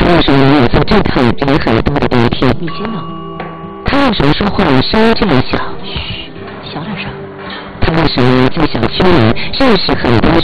为什么没有在这趟人很多的第一天？ 你先冷。 他为什么说话声音这么小？ 嘘，小点声。 他为什么在小区里认识很多